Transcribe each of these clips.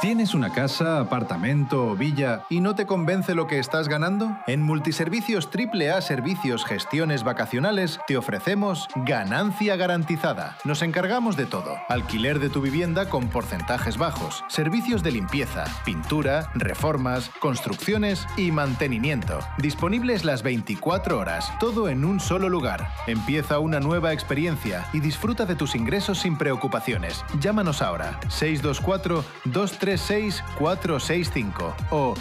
¿Tienes una casa, apartamento o villa y no te convence lo que estás ganando? En Multiservicios AAA Servicios Gestiones Vacacionales te ofrecemos ganancia garantizada. Nos encargamos de todo. Alquiler de tu vivienda con porcentajes bajos, servicios de limpieza, pintura, reformas, construcciones y mantenimiento. Disponibles las 24 horas, todo en un solo lugar. Empieza una nueva experiencia y disfruta de tus ingresos sin preocupaciones. Llámanos ahora, 624-236-465 o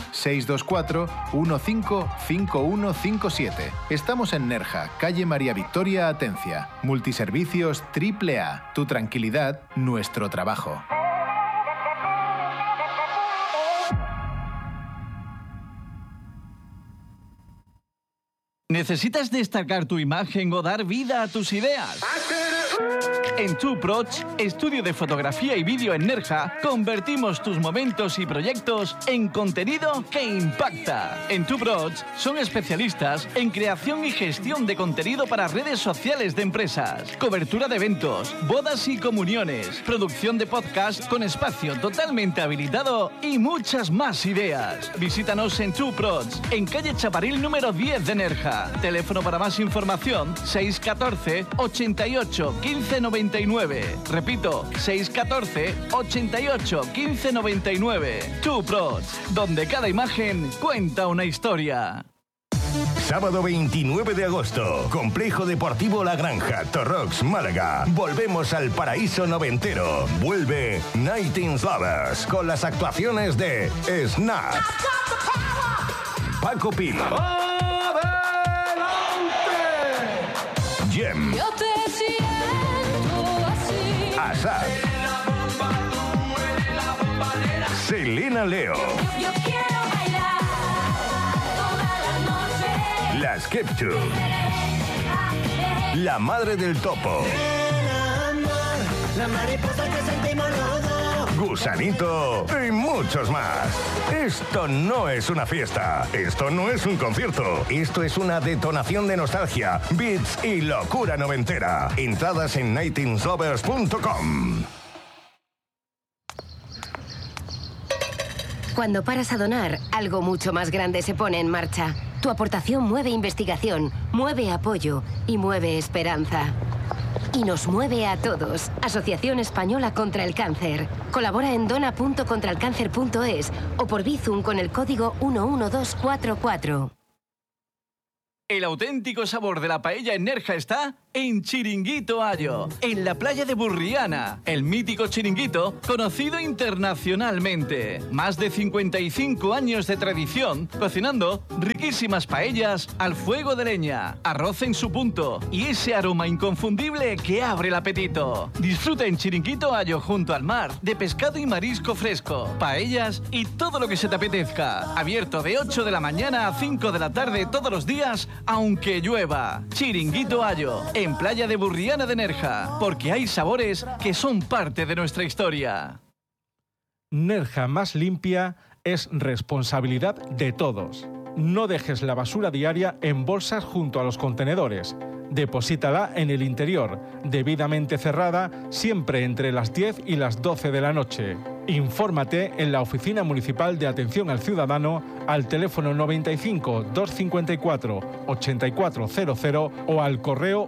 624-155157. Estamos en Nerja, calle María Victoria Atencia. Multiservicios AAA. Tu tranquilidad, nuestro trabajo. ¿Necesitas destacar tu imagen o dar vida a tus ideas? En TwoProch, estudio de fotografía y vídeo en Nerja, convertimos tus momentos y proyectos en contenido que impacta. En TwoProch son especialistas en creación y gestión de contenido para redes sociales de empresas, cobertura de eventos, bodas y comuniones, producción de podcast con espacio totalmente habilitado y muchas más ideas. Visítanos en TwoProch, en calle Chaparril número 10 de Nerja. Teléfono para más información 614 88 15 99. Repito, 614 88 15 99. TwoProch, donde cada imagen cuenta una historia. Sábado 29 de agosto, Complejo Deportivo La Granja, Torrox, Málaga. Volvemos al paraíso noventero. Vuelve Nightingale Lovers con las actuaciones de Snap, Paco Pil, Jem, Asad, Selena Leo, Las Kepchu, La Madre del Topo, Gusanito y muchos más. Esto no es una fiesta, esto no es un concierto, esto es una detonación de nostalgia, beats y locura noventera. Entradas en nightinglovers.com. Cuando paras a donar, algo mucho más grande se pone en marcha. Tu aportación mueve investigación, mueve apoyo y mueve esperanza. Y nos mueve a todos. Asociación Española contra el Cáncer. Colabora en dona.contralcáncer.es o por Bizum con el código 11244. El auténtico sabor de la paella en Nerja está en Chiringuito Ayo, en la playa de Burriana, el mítico chiringuito conocido internacionalmente. Más de 55 años de tradición, cocinando riquísimas paellas al fuego de leña, arroz en su punto y ese aroma inconfundible que abre el apetito. Disfruta en Chiringuito Ayo junto al mar de pescado y marisco fresco, paellas y todo lo que se te apetezca. Abierto de 8 de la mañana a 5 de la tarde todos los días, aunque llueva. Chiringuito Ayo, en Playa de Burriana de Nerja, porque hay sabores que son parte de nuestra historia. Nerja más limpia es responsabilidad de todos. No dejes la basura diaria en bolsas junto a los contenedores. Deposítala en el interior, debidamente cerrada, siempre entre las 10 y las 12 de la noche. Infórmate en la Oficina Municipal de Atención al Ciudadano al teléfono 95 254 8400 o al correo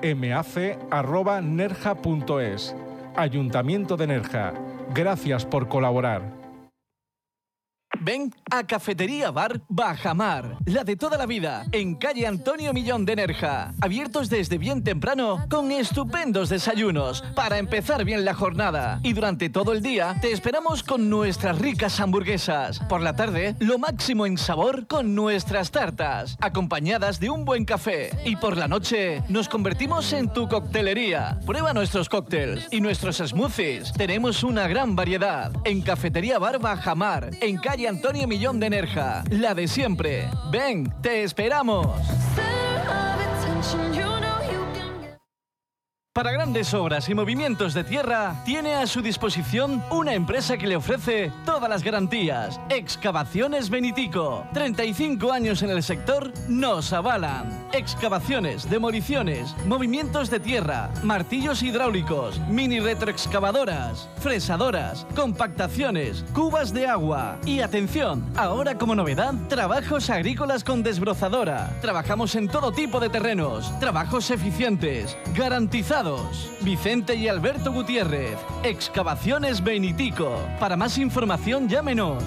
omac@nerja.es. Ayuntamiento de Nerja. Gracias por colaborar. Ven a Cafetería Bar Bajamar, la de toda la vida, en calle Antonio Millón de Nerja. Abiertos desde bien temprano, con estupendos desayunos, para empezar bien la jornada. Y durante todo el día, te esperamos con nuestras ricas hamburguesas. Por la tarde, lo máximo en sabor con nuestras tartas, acompañadas de un buen café. Y por la noche, nos convertimos en tu coctelería. Prueba nuestros cócteles y nuestros smoothies. Tenemos una gran variedad. En Cafetería Bar Bajamar, en calle Antonio Millón de Nerja, la de siempre. Ven, te esperamos. Para grandes obras y movimientos de tierra, tiene a su disposición una empresa que le ofrece todas las garantías. Excavaciones Benitico. 35 años en el sector nos avalan. Excavaciones, demoliciones, movimientos de tierra, martillos hidráulicos, mini retroexcavadoras, fresadoras, compactaciones, cubas de agua. Y atención, ahora como novedad, trabajos agrícolas con desbrozadora. Trabajamos en todo tipo de terrenos, trabajos eficientes, garantizados. Vicente y Alberto Gutiérrez, Excavaciones Benitico. Para más información llámenos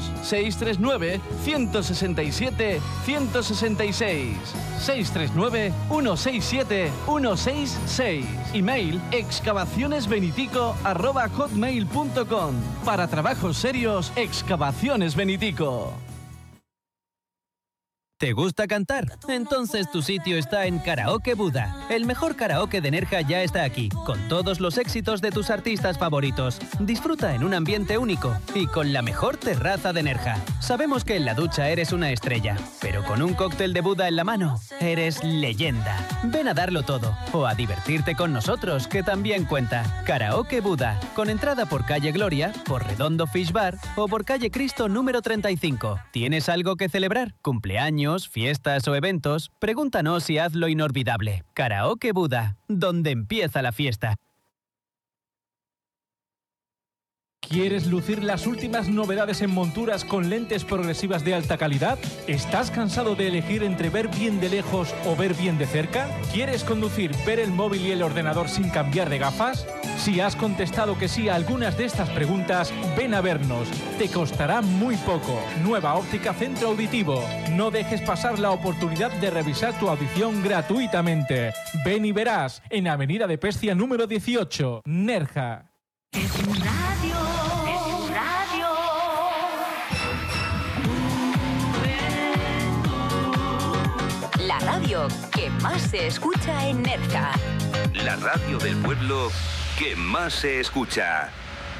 639-167-166, 639-167-166. Email excavacionesbenitico@hotmail.com. Para trabajos serios, Excavaciones Benitico. ¿Te gusta cantar? Entonces tu sitio está en Karaoke Buda. El mejor karaoke de Nerja ya está aquí, con todos los éxitos de tus artistas favoritos. Disfruta en un ambiente único y con la mejor terraza de Nerja. Sabemos que en la ducha eres una estrella, pero con un cóctel de Buda en la mano, eres leyenda. Ven a darlo todo o a divertirte con nosotros, que también cuenta. Karaoke Buda, con entrada por calle Gloria, por Redondo Fish Bar o por calle Cristo número 35. ¿Tienes algo que celebrar? ¿Cumpleaños, fiestas o eventos? Pregúntanos y hazlo inolvidable. Karaoke Buda, donde empieza la fiesta. ¿Quieres lucir las últimas novedades en monturas con lentes progresivas de alta calidad? ¿Estás cansado de elegir entre ver bien de lejos o ver bien de cerca? ¿Quieres conducir, ver el móvil y el ordenador sin cambiar de gafas? Si has contestado que sí a algunas de estas preguntas, ven a vernos. Te costará muy poco. Nueva Óptica Centro Auditivo. No dejes pasar la oportunidad de revisar tu audición gratuitamente. Ven y verás, en Avenida de Pescia número 18, Nerja. Es un radio, es un radio. La radio que más se escucha en Nerja. La radio del pueblo que más se escucha.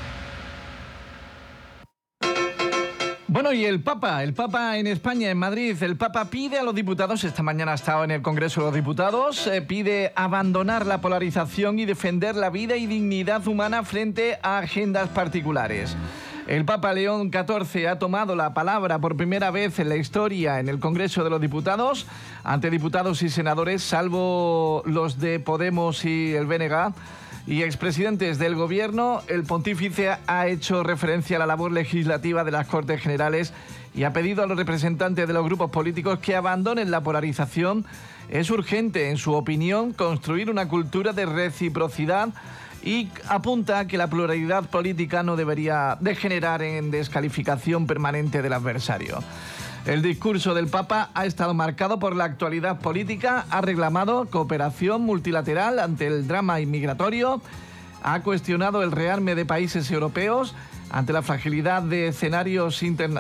Bueno, y el Papa en España, en Madrid, el Papa pide a los diputados, esta mañana ha estado en el Congreso de los Diputados, pide abandonar la polarización y defender la vida y dignidad humana frente a agendas particulares. El Papa León XIV ha tomado la palabra por primera vez en la historia en el Congreso de los Diputados, ante diputados y senadores, salvo los de Podemos y el BNG, y expresidentes del Gobierno. El pontífice ha hecho referencia a la labor legislativa de las Cortes Generales y ha pedido a los representantes de los grupos políticos que abandonen la polarización. Es urgente, en su opinión, construir una cultura de reciprocidad y apunta a que la pluralidad política no debería degenerar en descalificación permanente del adversario. El discurso del Papa ha estado marcado por la actualidad política, ha reclamado cooperación multilateral ante el drama inmigratorio, ha cuestionado el rearme de países europeos ante la fragilidad del escenario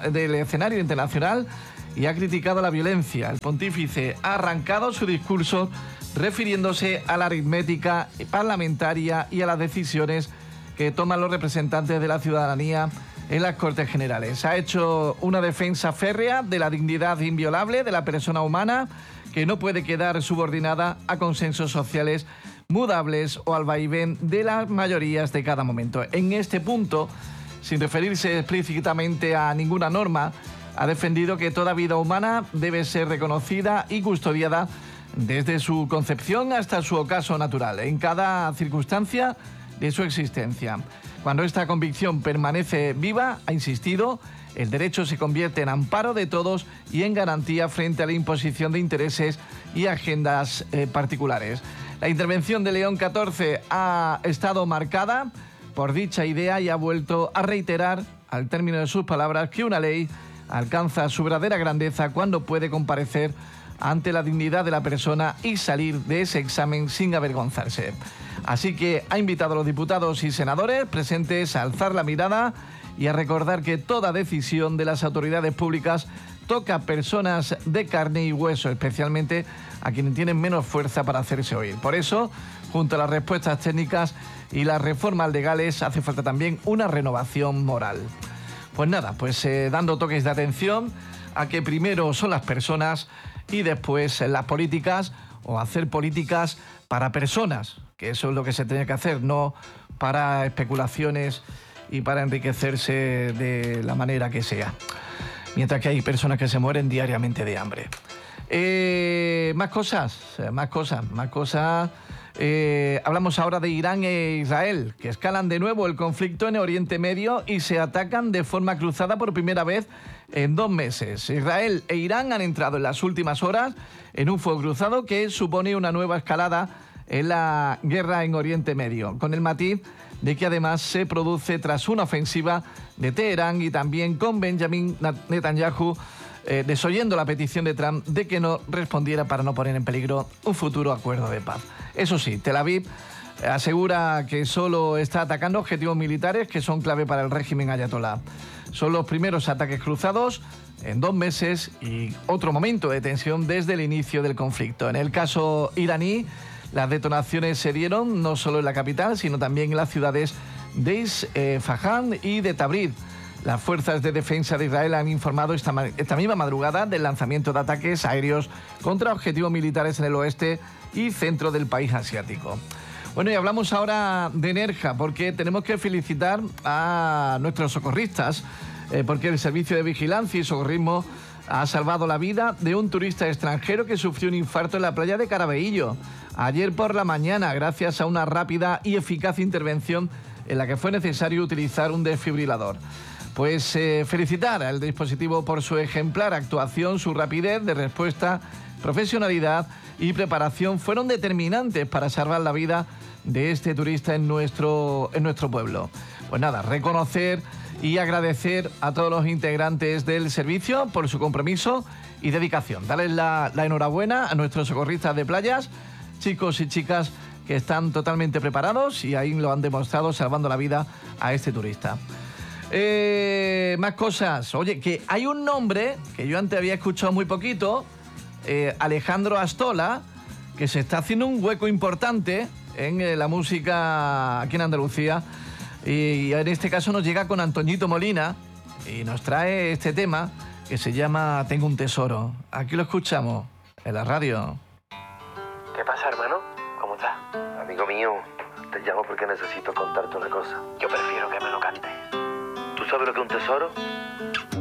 internacional y ha criticado la violencia. El pontífice ha arrancado su discurso refiriéndose a la aritmética parlamentaria y a las decisiones que toman los representantes de la ciudadanía en las Cortes Generales. Ha hecho una defensa férrea de la dignidad inviolable de la persona humana, que no puede quedar subordinada a consensos sociales mudables o al vaivén de las mayorías de cada momento. En este punto, sin referirse explícitamente a ninguna norma, ha defendido que toda vida humana debe ser reconocida y custodiada desde su concepción hasta su ocaso natural, en cada circunstancia de su existencia. Cuando esta convicción permanece viva, ha insistido, el derecho se convierte en amparo de todos y en garantía frente a la imposición de intereses y agendas particulares. La intervención de León XIV ha estado marcada por dicha idea y ha vuelto a reiterar, al término de sus palabras, que una ley alcanza su verdadera grandeza cuando puede comparecer ante la dignidad de la persona y salir de ese examen sin avergonzarse. Así que ha invitado a los diputados y senadores presentes a alzar la mirada y a recordar que toda decisión de las autoridades públicas toca a personas de carne y hueso, especialmente a quienes tienen menos fuerza para hacerse oír. Por eso, junto a las respuestas técnicas y las reformas legales, hace falta también una renovación moral. Pues nada, dando toques de atención a que primero son las personas y después las políticas, o hacer políticas para personas, que eso es lo que se tiene que hacer, no para especulaciones y para enriquecerse de la manera que sea. Mientras que hay personas que se mueren diariamente de hambre. Más cosas. Hablamos ahora de Irán e Israel, que escalan de nuevo el conflicto en Oriente Medio y se atacan de forma cruzada por primera vez en 2 meses. Israel e Irán han entrado en las últimas horas en un fuego cruzado que supone una nueva escalada en la guerra en Oriente Medio, con el matiz de que además se produce tras una ofensiva de Teherán y también con Benjamin Netanyahu desoyendo la petición de Trump de que no respondiera para no poner en peligro un futuro acuerdo de paz. Eso sí, Tel Aviv asegura que solo está atacando objetivos militares que son clave para el régimen ayatolá. Son los primeros ataques cruzados en 2 meses y otro momento de tensión desde el inicio del conflicto. En el caso iraní, las detonaciones se dieron no solo en la capital, sino también en las ciudades de Isfahan y de Tabriz. Las fuerzas de defensa de Israel han informado esta misma madrugada del lanzamiento de ataques aéreos contra objetivos militares en el oeste y centro del país asiático. Bueno, y hablamos ahora de Nerja, porque tenemos que felicitar a nuestros socorristas, porque el Servicio de Vigilancia y Socorrismo ha salvado la vida de un turista extranjero que sufrió un infarto en la playa de Caraveillo ayer por la mañana, gracias a una rápida y eficaz intervención en la que fue necesario utilizar un desfibrilador. Pues felicitar al dispositivo por su ejemplar actuación, su rapidez de respuesta, profesionalidad y preparación fueron determinantes para salvar la vida de este turista en nuestro pueblo. Pues nada, reconocer y agradecer a todos los integrantes del servicio por su compromiso y dedicación. Darles la enhorabuena a nuestros socorristas de playas, chicos y chicas que están totalmente preparados y ahí lo han demostrado salvando la vida a este turista. Más cosas. Oye, que hay un nombre que yo antes había escuchado muy poquito, Alejandro Astola, que se está haciendo un hueco importante en la música aquí en Andalucía. Y en este caso nos llega con Antoñito Molina y nos trae este tema que se llama Tengo un tesoro. Aquí lo escuchamos en la radio. ¿Qué pasa, hermano? ¿Cómo estás? Amigo mío, te llamo porque necesito contarte una cosa. Yo prefiero que me lo cantes. ¿Tú sabes lo que es un tesoro?